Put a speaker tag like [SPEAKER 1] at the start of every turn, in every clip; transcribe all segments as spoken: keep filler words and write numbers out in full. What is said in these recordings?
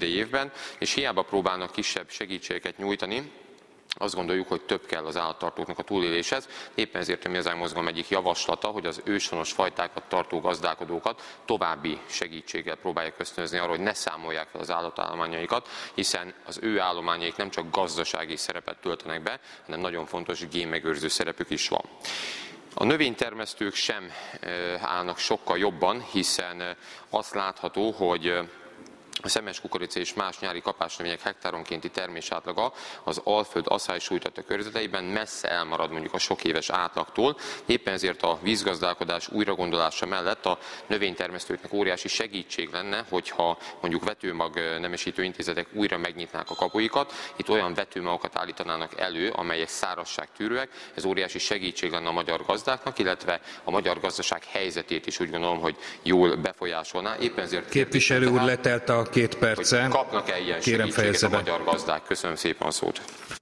[SPEAKER 1] idei évben, és hiába próbálnak kisebb segítségeket nyújtani, azt gondoljuk, hogy több kell az állattartóknak a túléléshez. Éppen ezért a Mi Hazánk Mozgalom egyik javaslata, hogy az őshonos fajtákat tartó gazdálkodókat további segítséggel próbálják ösztönözni arra, hogy ne számolják fel az állatállományaikat, hiszen az ő állományaik nem csak gazdasági szerepet töltenek be, hanem nagyon fontos génmegőrző szerepük is van. A növénytermesztők sem állnak sokkal jobban, hiszen azt látható, hogy a szemes kukorica és más nyári kapásnövények hektáronkénti termés átlaga az Alföld aszály sújtotta körzeteiben messze elmarad mondjuk a sok éves átlagtól. Éppen ezért a vízgazdálkodás újragondolása mellett a növénytermesztőknek óriási segítség lenne, hogyha mondjuk vetőmag nemesítő intézetek újra megnyitnák a kapuikat, itt olyan vetőmagokat állítanának elő, amelyek szárazságtűrőek. Ez óriási segítség lenne a magyar gazdáknak, illetve a magyar gazdaság helyzetét is úgy gondolom, hogy jól befolyásolná. Éppen ezért
[SPEAKER 2] képviselő úr, letelt a két perce.
[SPEAKER 1] Kapnak-e ilyen Kérem, segítséget a magyar gazdák? Köszönöm szépen a szót.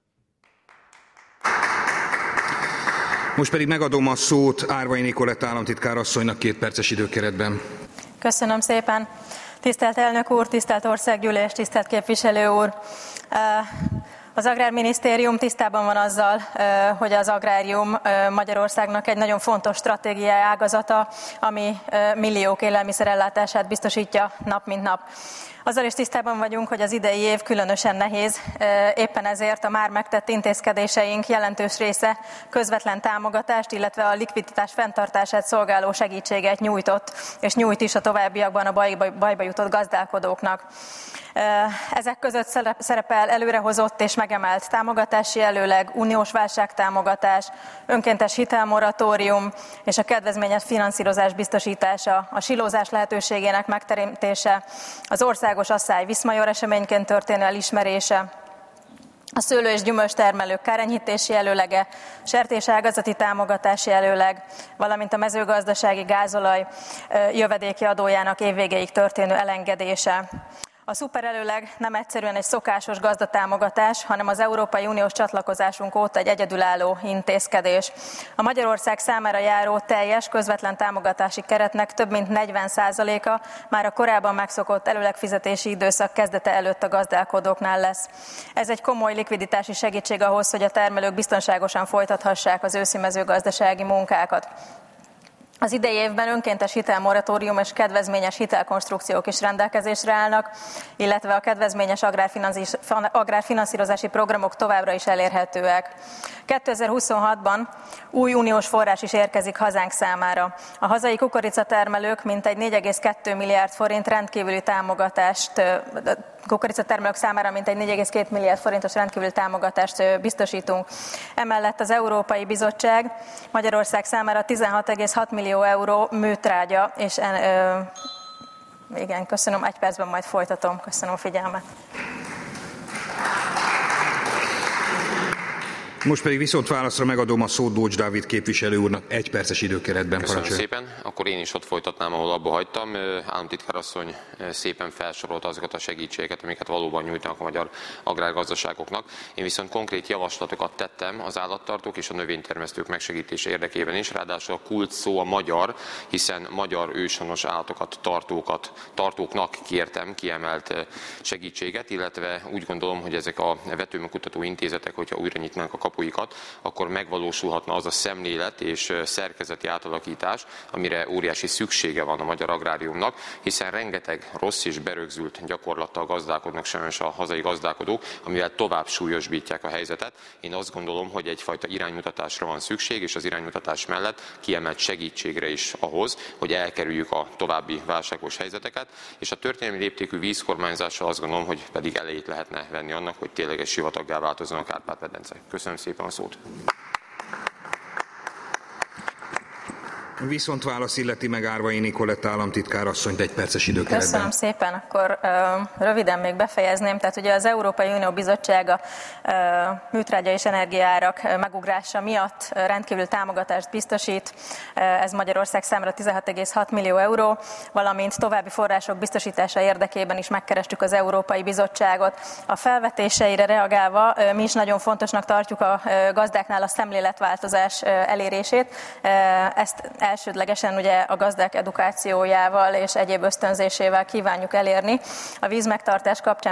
[SPEAKER 2] Most pedig megadom a szót Árvai Nikolett államtitkár asszonynak két perces időkeretben.
[SPEAKER 3] Köszönöm szépen. Tisztelt elnök úr, tisztelt országgyűlés, tisztelt képviselő úr! Az Agrárminisztérium tisztában van azzal, hogy az agrárium Magyarországnak egy nagyon fontos stratégiai ágazata, ami milliók élelmiszerellátását biztosítja nap mint nap. Azzal is tisztában vagyunk, hogy az idei év különösen nehéz, éppen ezért a már megtett intézkedéseink jelentős része közvetlen támogatást, illetve a likviditás fenntartását szolgáló segítséget nyújtott, és nyújt is a továbbiakban a bajba, bajba jutott gazdálkodóknak. Ezek között szerepel előrehozott és megemelt támogatási előleg, uniós válságtámogatás, önkéntes hitelmoratórium és a kedvezményes finanszírozás biztosítása, a silózás lehetőségének megteremtése, az országos asszály viszmajor eseményként történő elismerése, a szőlő- és gyümölcstermelők kárenyhítési előlege, sertéságazati támogatási előleg, valamint a mezőgazdasági gázolaj jövedéki adójának évvégéig történő elengedése. A szuperelőleg nem egyszerűen egy szokásos gazdatámogatás, hanem az Európai Uniós csatlakozásunk óta egy egyedülálló intézkedés. A Magyarország számára járó teljes közvetlen támogatási keretnek több mint negyven százaléka már a korábban megszokott előlegfizetési időszak kezdete előtt a gazdálkodóknál lesz. Ez egy komoly likviditási segítség ahhoz, hogy a termelők biztonságosan folytathassák az őszi mezőgazdasági munkákat. Az idei évben önkéntes hitelmoratórium és kedvezményes hitelkonstrukciók is rendelkezésre állnak, illetve a kedvezményes agrárfinanszírozási programok továbbra is elérhetőek. kétezer-huszonhatban új uniós forrás is érkezik hazánk számára. A hazai kukoricatermelők mintegy négy egész kettő milliárd forint rendkívüli támogatást, kukoricatermelők számára mintegy négy egész két milliárd forintos rendkívüli támogatást biztosítunk. Emellett az Európai Bizottság Magyarország számára tizenhat egész hat millió euró műtrágya, és ö, igen, köszönöm, egy percben majd folytatom. Köszönöm a figyelmet.
[SPEAKER 2] Most pedig viszont válaszra megadom a szót Dócs Dávid képviselő úrnak egy perces időkeretben.
[SPEAKER 1] Köszönöm szépen. Akkor én is ott folytatnám, ahol abba hagytam. Államtitkár asszony szépen felsorolta azokat a segítségeket, amiket valóban nyújtanak a magyar agrárgazdaságoknak. Én viszont konkrét javaslatokat tettem az állattartók és a növénytermesztők megsegítése érdekében is. Ráadásul a kulcs szó a magyar, hiszen magyar őshonos állatokat, tartókat, tartóknak kértem kiemelt segítséget, illetve úgy gondolom, hogy ezek a vetőmagkutató intézetek, hogyha újra nyitnánk a kapuikat, akkor megvalósulhatna az a szemlélet és szerkezeti átalakítás, amire óriási szüksége van a magyar agráriumnak, hiszen rengeteg rossz és berögzült gyakorlattal gazdálkodnak sajnos a hazai gazdálkodók, amivel tovább súlyosbítják a helyzetet. Én azt gondolom, hogy egyfajta iránymutatásra van szükség, és az iránymutatás mellett kiemelt segítségre is ahhoz, hogy elkerüljük a további válságos helyzeteket, és a történelmi léptékű vízkormányzással azt gondolom, hogy pedig elejét lehetne venni annak, hogy tényleges sivataggá változzon a Kárpát-medence. Köszönöm szépen a szót.
[SPEAKER 2] Viszont válasz illeti meg Árvai Nikolett államtitkár asszonyt egy perces időkeretben.
[SPEAKER 3] Köszönöm szépen, akkor uh, röviden még befejezném. Tehát ugye az Európai Unió Bizottsága uh, műtrágya és energiaárak megugrása miatt rendkívül támogatást biztosít. Uh, ez Magyarország számára tizenhat egész hat millió euró, valamint további források biztosítása érdekében is megkerestük az Európai Bizottságot. A felvetéseire reagálva uh, mi is nagyon fontosnak tartjuk a uh, gazdáknál a szemléletváltozás uh, elérését. Uh, ezt elsődlegesen ugye a gazdák edukációjával és egyéb ösztönzésével kívánjuk elérni. A vízmegtartás kapcsán